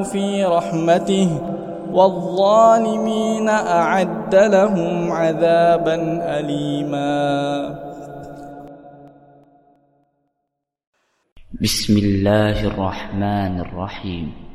في رحمته والظالمين أعد لهم عذابا أليما. بسم الله الرحمن الرحيم.